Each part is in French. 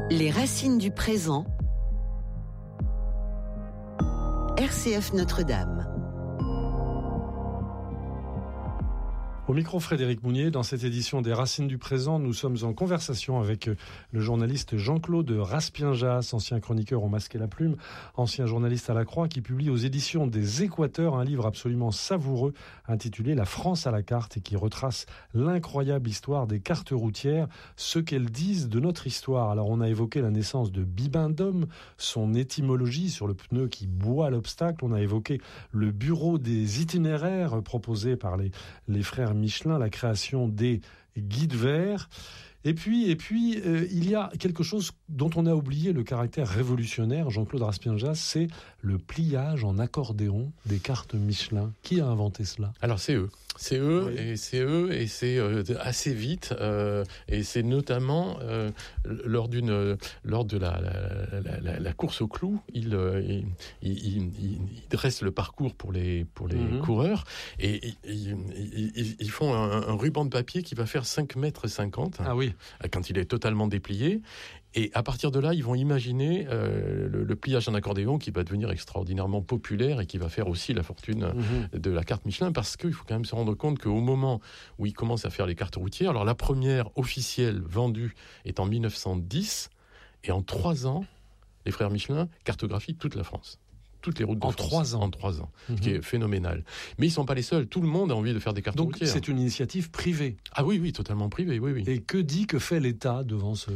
Les racines du présent. RCF Notre-Dame. Au micro, Frédéric Mounier. Dans cette édition des Racines du présent, nous sommes en conversation avec le journaliste Jean-Claude Raspienjas, ancien chroniqueur au Masque et la Plume, ancien journaliste à la Croix, qui publie aux éditions des Équateurs un livre absolument savoureux intitulé La France à la carte et qui retrace l'incroyable histoire des cartes routières, ce qu'elles disent de notre histoire. Alors, on a évoqué la naissance de Bibendum, son étymologie sur le pneu qui boit l'obstacle. On a évoqué le bureau des itinéraires proposé par les frères Michelin, la création des guides verts. Et puis, il y a quelque chose dont on a oublié le caractère révolutionnaire, Jean-Claude Raspienjas, c'est le pliage en accordéon des cartes Michelin. Qui a inventé cela ? Alors c'est eux. Oui. et c'est assez vite, et c'est notamment lors de la course au clou, ils dressent le parcours pour les coureurs, et ils font un ruban de papier qui va faire 5,50 mètres quand il est totalement déplié. Et à partir de là, ils vont imaginer le pliage en accordéon qui va devenir extraordinairement populaire et qui va faire aussi la fortune de la carte Michelin, parce qu'il faut quand même se rendre compte qu'au moment où ils commencent à faire les cartes routières, alors la première officielle vendue est en 1910, et en 3 ans, les frères Michelin cartographient toute la France. Toutes les routes de France. En 3 ans. Ce qui est phénoménal. Mais ils ne sont pas les seuls. Tout le monde a envie de faire des cartes routières. Donc c'est une initiative privée. Ah oui, totalement privée, oui. Et que fait l'État devant ce...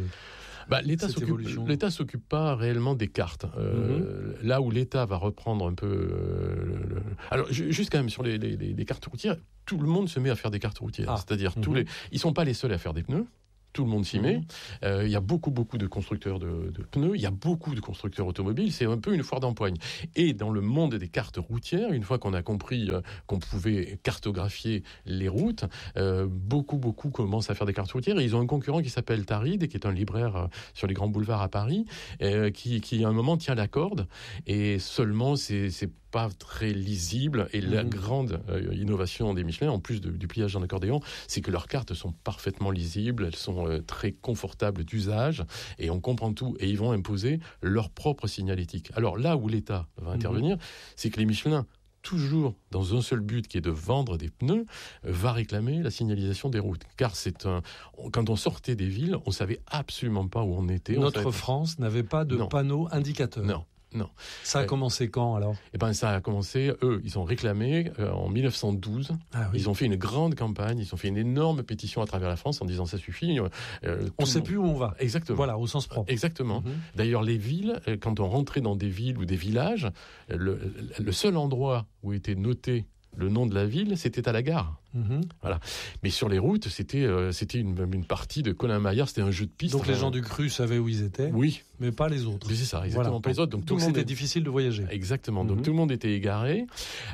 L'État s'occupe pas réellement des cartes. Là où l'État va reprendre un peu... Alors, juste quand même, sur les cartes routières, tout le monde se met à faire des cartes routières. C'est-à-dire, ils sont pas les seuls à faire des pneus. Tout le monde s'y met. Il y a beaucoup de constructeurs de pneus. Il y a beaucoup de constructeurs automobiles. C'est un peu une foire d'empoigne. Et dans le monde des cartes routières, une fois qu'on a compris qu'on pouvait cartographier les routes, beaucoup commencent à faire des cartes routières. Et ils ont un concurrent qui s'appelle Tarid, qui est un libraire sur les grands boulevards à Paris, qui à un moment tient la corde. Et seulement, c'est pas très lisible, et la grande innovation des Michelin, en plus du pliage en accordéon, c'est que leurs cartes sont parfaitement lisibles, elles sont très confortables d'usage, et on comprend tout, et ils vont imposer leur propre signalétique. Alors là où l'État va intervenir, c'est que les Michelin, toujours dans un seul but qui est de vendre des pneus, va réclamer la signalisation des routes. Car quand on sortait des villes, on savait absolument pas où on était. France n'avait pas de panneaux indicateurs. Non. Ça a commencé quand, alors ? Ça a commencé, ils ont réclamé en 1912. Ils ont fait une grande campagne, ils ont fait une énorme pétition à travers la France en disant ça suffit. On ne sait plus où on va. Exactement. Voilà, au sens propre. Exactement. D'ailleurs, les villes, quand on rentrait dans des villes ou des villages, le seul endroit où était noté le nom de la ville, c'était à la gare. Voilà. Mais sur les routes, c'était une partie de Colin Maillard, c'était un jeu de piste. Donc les gens du cru savaient où ils étaient, mais pas les autres. C'est ça, exactement. Pas les autres. Donc c'était difficile de voyager. Exactement. Donc tout le monde était égaré.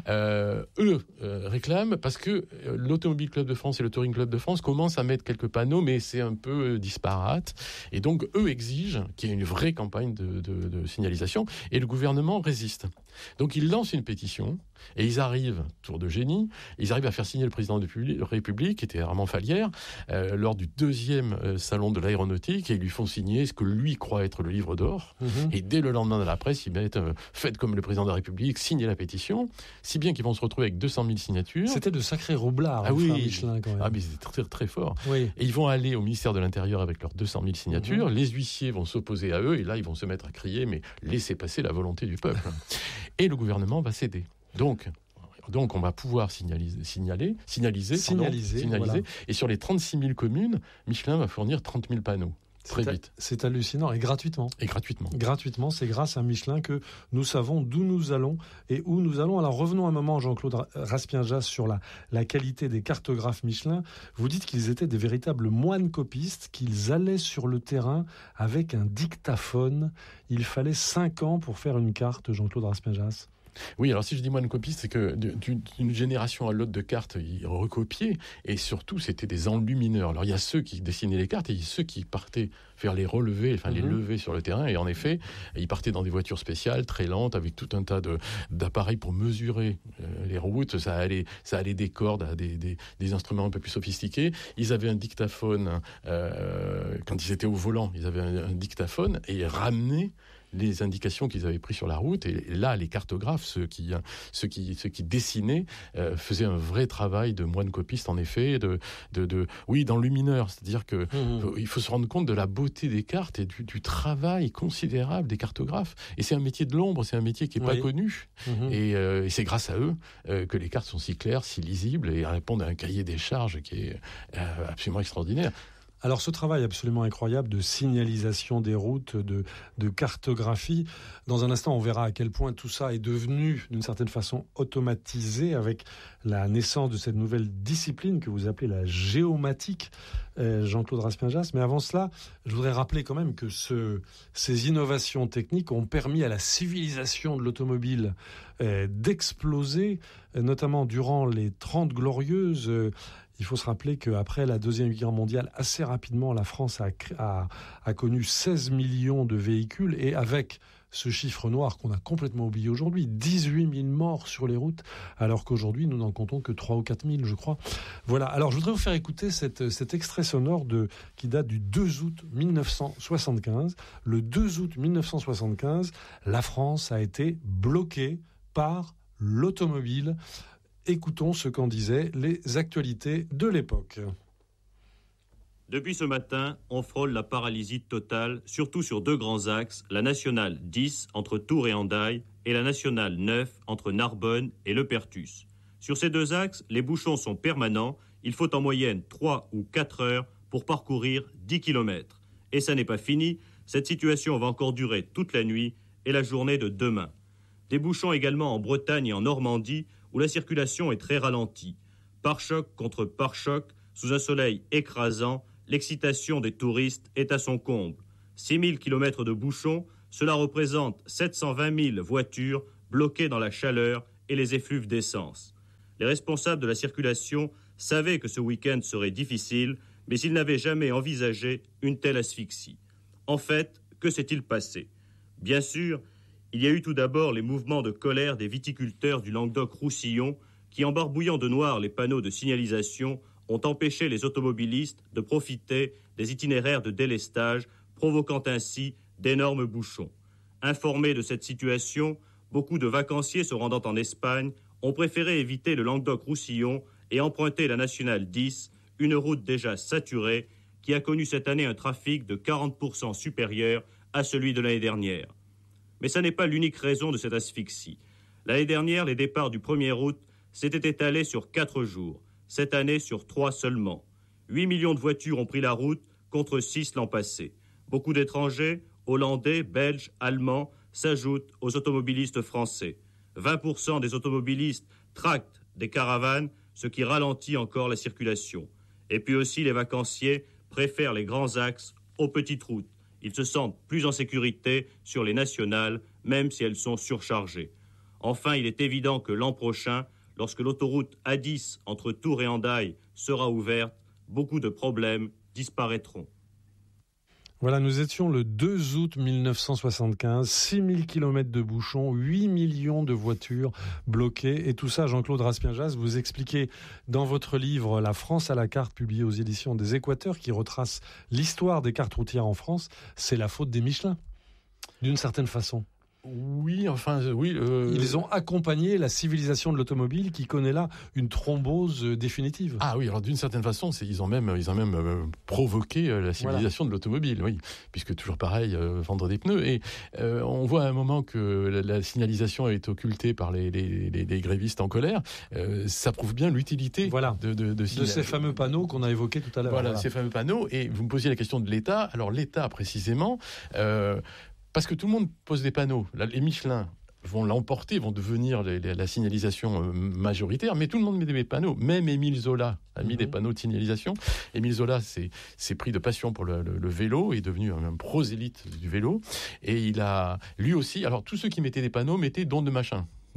Eux réclament, parce que l'Automobile Club de France et le Touring Club de France commencent à mettre quelques panneaux, mais c'est un peu disparate. Et donc eux exigent qu'il y ait une vraie campagne de signalisation, et le gouvernement résiste. Donc ils lancent une pétition, et ils arrivent, tour de génie, ils arrivent à faire signer le président de la République, qui était Armand Fallières, lors du 2e salon de l'aéronautique, et ils lui font signer ce que lui croit être le livre d'or. Et dès le lendemain dans la presse, ils mettent faites comme le président de la République, signez la pétition, si bien qu'ils vont se retrouver avec 200 000 signatures. C'était de sacrés roublards, Michelin, quand même. Mais c'était très, très fort. Oui. Et ils vont aller au ministère de l'Intérieur avec leurs 200 000 signatures, les huissiers vont s'opposer à eux, et là, ils vont se mettre à crier, mais laissez passer la volonté du peuple. Et le gouvernement va céder. Donc, on va pouvoir signaliser. Voilà. Et sur les 36 000 communes, Michelin va fournir 30 000 panneaux. Très vite. C'est hallucinant. Et gratuitement. Gratuitement, c'est grâce à Michelin que nous savons d'où nous allons et où nous allons. Alors revenons un moment, Jean-Claude Raspienjas, sur la qualité des cartographes Michelin. Vous dites qu'ils étaient des véritables moines copistes, qu'ils allaient sur le terrain avec un dictaphone. Il fallait 5 ans pour faire une carte, Jean-Claude Raspienjas. Oui, alors si je dis moine copiste, c'est que d'une génération à l'autre de cartes, ils recopiaient, et surtout c'était des enlumineurs. Alors il y a ceux qui dessinaient les cartes et ceux qui partaient faire les relevés, les lever sur le terrain, et en effet, ils partaient dans des voitures spéciales, très lentes, avec tout un tas d'appareils pour mesurer les routes. Ça allait des cordes à des instruments un peu plus sophistiqués. Ils avaient un dictaphone, quand ils étaient au volant, ils avaient un dictaphone, et ils ramenaient les indications qu'ils avaient prises sur la route. Et là, les cartographes, ceux qui dessinaient, faisaient un vrai travail de moine copiste, en effet, d'enlumineur. C'est-à-dire que il faut se rendre compte de la beauté des cartes et du travail considérable des cartographes. Et c'est un métier de l'ombre, c'est un métier qui n'est pas connu. Et c'est grâce à eux que les cartes sont si claires, si lisibles, et répondent à un cahier des charges qui est absolument extraordinaire. Alors ce travail absolument incroyable de signalisation des routes, de cartographie, dans un instant on verra à quel point tout ça est devenu d'une certaine façon automatisé avec la naissance de cette nouvelle discipline que vous appelez la géomatique, Jean-Claude Raspien-Jass. Mais avant cela, je voudrais rappeler quand même que ces innovations techniques ont permis à la civilisation de l'automobile d'exploser, notamment durant les 30 Glorieuses. Il faut se rappeler qu'après la Deuxième Guerre mondiale, assez rapidement, la France a connu 16 millions de véhicules, et avec ce chiffre noir qu'on a complètement oublié aujourd'hui, 18 000 morts sur les routes, alors qu'aujourd'hui, nous n'en comptons que 3 ou 4 000, je crois. Voilà. Alors, je voudrais vous faire écouter cet extrait sonore qui date du 2 août 1975. Le 2 août 1975, la France a été bloquée par l'automobile. Écoutons ce qu'en disaient les actualités de l'époque. Depuis ce matin, on frôle la paralysie totale, surtout sur 2 grands axes, la nationale 10 entre Tours et Hendaye et la nationale 9 entre Narbonne et Le Perthus. Sur ces 2 axes, les bouchons sont permanents. Il faut en moyenne 3 ou 4 heures pour parcourir 10 km. Et ça n'est pas fini. Cette situation va encore durer toute la nuit et la journée de demain. Des bouchons également en Bretagne et en Normandie, où la circulation est très ralentie. Pare-choc contre pare-choc, sous un soleil écrasant, l'excitation des touristes est à son comble. 6 000 km de bouchons, cela représente 720 000 voitures bloquées dans la chaleur et les effluves d'essence. Les responsables de la circulation savaient que ce week-end serait difficile, mais ils n'avaient jamais envisagé une telle asphyxie. En fait, que s'est-il passé ? Bien sûr, il y a eu tout d'abord les mouvements de colère des viticulteurs du Languedoc-Roussillon qui, en barbouillant de noir les panneaux de signalisation, ont empêché les automobilistes de profiter des itinéraires de délestage, provoquant ainsi d'énormes bouchons. Informés de cette situation, beaucoup de vacanciers se rendant en Espagne ont préféré éviter le Languedoc-Roussillon et emprunter la nationale 10, une route déjà saturée qui a connu cette année un trafic de 40% supérieur à celui de l'année dernière. Mais ça n'est pas l'unique raison de cette asphyxie. L'année dernière, les départs du 1er août s'étaient étalés sur 4 jours. Cette année, sur 3 seulement. 8 millions de voitures ont pris la route contre 6 l'an passé. Beaucoup d'étrangers, hollandais, belges, allemands, s'ajoutent aux automobilistes français. 20% des automobilistes tractent des caravanes, ce qui ralentit encore la circulation. Et puis aussi, les vacanciers préfèrent les grands axes aux petites routes. Ils se sentent plus en sécurité sur les nationales, même si elles sont surchargées. Enfin, il est évident que l'an prochain, lorsque l'autoroute A10 entre Tours et Hendaye sera ouverte, beaucoup de problèmes disparaîtront. Voilà, nous étions le 2 août 1975, 6 000 km de bouchons, 8 millions de voitures bloquées. Et tout ça, Jean-Claude Raspien-Jass, vous expliquez dans votre livre « La France à la carte », publié aux éditions des Équateurs, qui retrace l'histoire des cartes routières en France. C'est la faute des Michelin, d'une certaine façon. Oui, enfin, oui. Ils ont accompagné la civilisation de l'automobile qui connaît là une thrombose définitive. Ah oui, alors d'une certaine façon, ils ont même provoqué la civilisation de l'automobile, oui, puisque toujours pareil, vendre des pneus. Et on voit à un moment que la signalisation est occultée par les grévistes en colère. Ça prouve bien l'utilité de ces fameux panneaux qu'on a évoqués tout à l'heure. Voilà, ces fameux panneaux. Et vous me posiez la question de l'État. Alors l'État, précisément... parce que tout le monde pose des panneaux. Les Michelin vont l'emporter, vont devenir la signalisation majoritaire, mais tout le monde met des panneaux. Même Émile Zola a mis des panneaux de signalisation. Émile Zola s'est pris de passion pour le vélo, est devenu un prosélyte du vélo. Et il a, lui aussi, alors tous ceux qui mettaient des panneaux mettaient don de machin.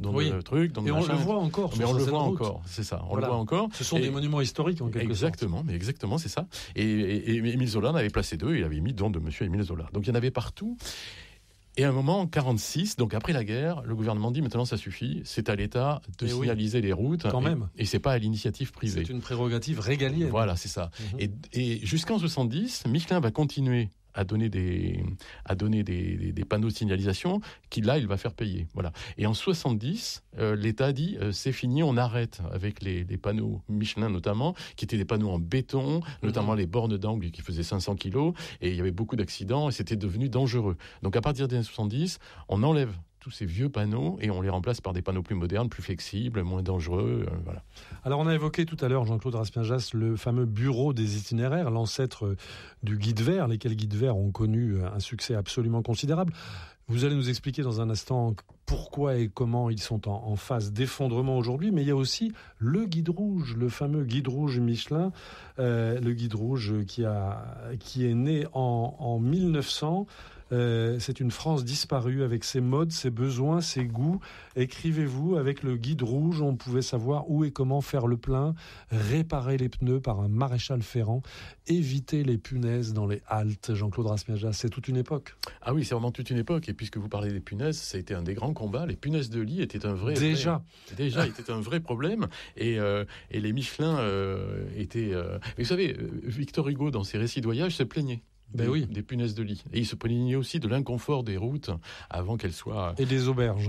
dans le truc. Et on le voit encore. Mais on le voit encore, c'est ça. On le voit encore. Ce sont des monuments historiques en quelque sorte. Exactement, c'est ça. Et Émile Zola en avait placé 2, il avait mis don de Monsieur Émile Zola. Donc il y en avait partout. Et à un moment, en 1946, donc après la guerre, le gouvernement dit maintenant ça suffit, c'est à l'État de signaliser les routes. Quand même. Et c'est pas à l'initiative privée. C'est une prérogative régalienne. Voilà, c'est ça. Et jusqu'en 1970, Michelin va continuer à donner des panneaux de signalisation il va faire payer. Voilà. Et en 70, l'État dit c'est fini, on arrête avec les panneaux Michelin notamment, qui étaient des panneaux en béton, notamment les bornes d'angle qui faisaient 500 kilos, et il y avait beaucoup d'accidents et c'était devenu dangereux. Donc à partir des années 70, on enlève tous ces vieux panneaux et on les remplace par des panneaux plus modernes, plus flexibles, moins dangereux. Voilà. Alors on a évoqué tout à l'heure, Jean-Claude Raspien-Jass, le fameux bureau des itinéraires, l'ancêtre du guide vert, lesquels guides verts ont connu un succès absolument considérable. Vous allez nous expliquer dans un instant pourquoi et comment ils sont en phase d'effondrement aujourd'hui, mais il y a aussi le guide rouge, le fameux guide rouge Michelin, le guide rouge qui est né en 1900. C'est une France disparue avec ses modes, ses besoins, ses goûts. Écrivez-vous, avec le guide rouge, on pouvait savoir où et comment faire le plein, réparer les pneus par un maréchal Ferrand, éviter les punaises dans les haltes. Jean-Claude Raspien-Jass, c'est toute une époque. Ah oui, c'est vraiment toute une époque. Et puisque vous parlez des punaises, ça a été un des grands combats. Les punaises de lit étaient un vrai... Déjà, était un vrai problème. Et les Michelin étaient... Vous savez, Victor Hugo, dans ses récits de voyage, se plaignait. Des punaises de lit. Et il se plaignait aussi de l'inconfort des routes avant qu'elles soient... Et des auberges.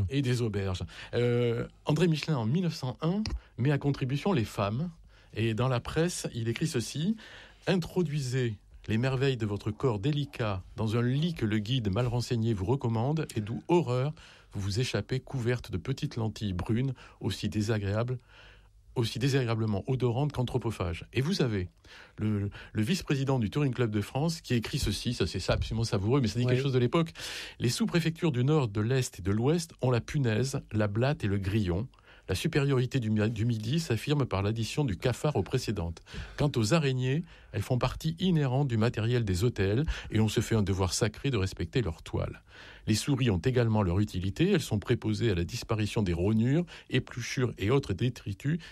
André Michelin, en 1901, met à contribution les femmes. Et dans la presse, il écrit ceci: « Introduisez les merveilles de votre corps délicat dans un lit que le guide mal renseigné vous recommande et d'où, horreur, vous vous échappez couverte de petites lentilles brunes aussi désagréablement odorantes qu'anthropophages. » Et vous avez le vice-président du Touring Club de France qui écrit ceci, ça c'est absolument savoureux, mais ça dit quelque chose de l'époque. « Les sous-préfectures du Nord, de l'Est et de l'Ouest ont la punaise, la blatte et le grillon. La supériorité du Midi s'affirme par l'addition du cafard aux précédentes. Quant aux araignées, elles font partie inhérente du matériel des hôtels et on se fait un devoir sacré de respecter leur toile. Les souris ont également leur utilité, elles sont préposées à la disparition des rognures, épluchures et autres détritus